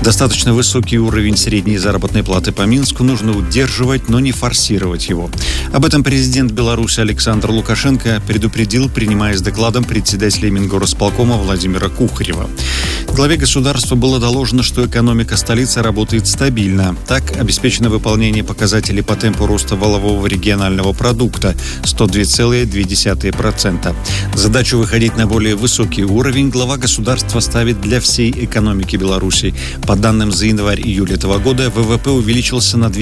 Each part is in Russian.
Достаточно высокий уровень средней заработной платы по Минску нужно удерживать, но не форсировать его. Об этом президент Беларуси Александр Лукашенко предупредил, принимая с докладом председателя Мингорисполкома Владимира Кухарева. Главе государства было доложено, что экономика столицы работает стабильно. Так обеспечено выполнение показателей по темпу роста валового регионального продукта – 102,2%. Задачу выходить на более высокий уровень глава государства ставит для всей экономики Беларуси. По данным за январь-июль этого года, ВВП увеличился на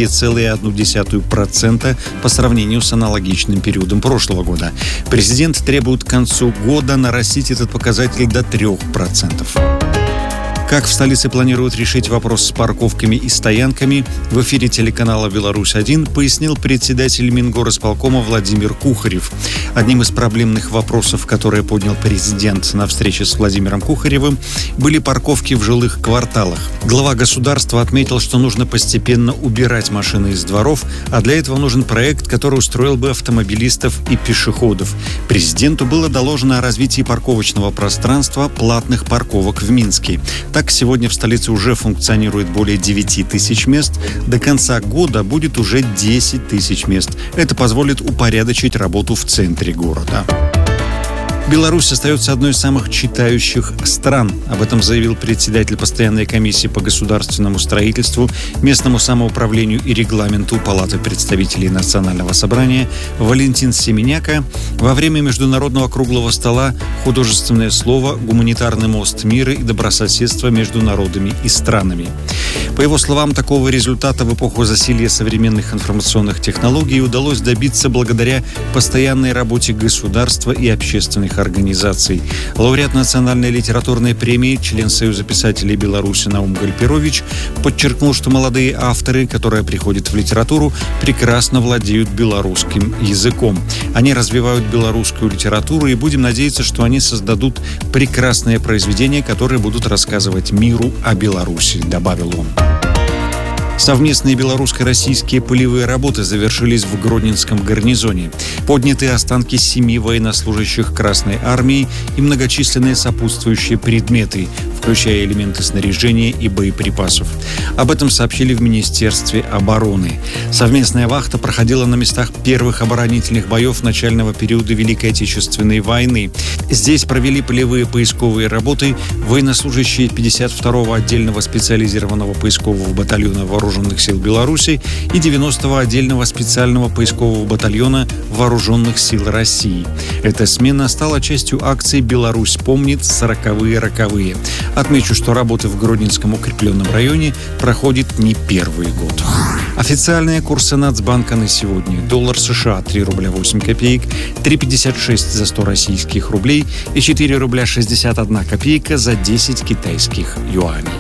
2,1% по сравнению с аналогичным периодом прошлого года. Президент требует к концу года нарастить этот показатель до 3%. Как в столице планируют решить вопрос с парковками и стоянками, в эфире телеканала «Беларусь-1» пояснил председатель Мингорисполкома Владимир Кухарев. Одним из проблемных вопросов, которые поднял президент на встрече с Владимиром Кухаревым, были парковки в жилых кварталах. Глава государства отметил, что нужно постепенно убирать машины из дворов, а для этого нужен проект, который устроил бы автомобилистов и пешеходов. Президенту было доложено о развитии парковочного пространства платных парковок в Минске. Так, сегодня в столице уже функционирует более 9 тысяч мест. До конца года будет уже 10 тысяч мест. Это позволит упорядочить работу в центре города. Беларусь остается одной из самых читающих стран. Об этом заявил председатель постоянной комиссии по государственному строительству, местному самоуправлению и регламенту Палаты представителей Национального собрания Валентин Семеняка во время международного круглого стола «Художественное слово. Гуманитарный мост мира и добрососедства между народами и странами». По его словам, такого результата в эпоху засилья современных информационных технологий удалось добиться благодаря постоянной работе государства и общественных организаций. Лауреат Национальной литературной премии, член Союза писателей Беларуси Наум Гальперович подчеркнул, что молодые авторы, которые приходят в литературу, прекрасно владеют белорусским языком. Они развивают белорусскую литературу, и будем надеяться, что они создадут прекрасные произведения, которые будут рассказывать миру о Беларуси, добавил он. Совместные белорусско-российские полевые работы завершились в Гродненском гарнизоне. Подняты останки 7 военнослужащих Красной Армии и многочисленные сопутствующие предметы, включая элементы снаряжения и боеприпасов. Об этом сообщили в Министерстве обороны. Совместная вахта проходила на местах первых оборонительных боев начального периода Великой Отечественной войны. Здесь провели полевые поисковые работы военнослужащие 52-го отдельного специализированного поискового батальона Вооруженных сил Беларуси и 90-го отдельного специального поискового батальона Вооруженных сил России. Эта смена стала частью акции «Беларусь помнит 40-е роковые». Отмечу, что работы в Гродненском укрепленном районе проходят не первый год. Официальные курсы Нацбанка на сегодня. Доллар США 3 рубля 8 копеек, 3,56 за 100 российских рублей и 4 рубля 61 копейка за 10 китайских юаней.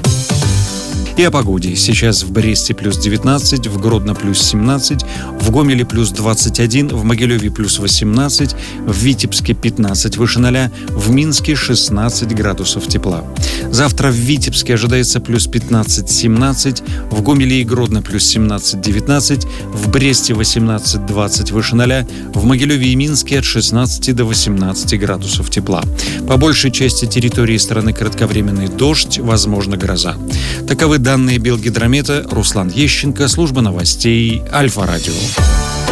И о погоде. Сейчас в Бресте плюс 19, в Гродно плюс 17, в Гомеле плюс 21, в Могилеве плюс 18, в Витебске 15 выше 0, в Минске 16 градусов тепла. Завтра в Витебске ожидается плюс 15-17, в Гомеле и Гродно плюс 17-19, в Бресте 18-20 выше 0, в Могилеве и Минске от 16 до 18 градусов тепла. По большей части территории страны кратковременный дождь, возможно гроза. Таковы данные Белгидромета. Руслан Ещенко, служба новостей Альфа-Радио.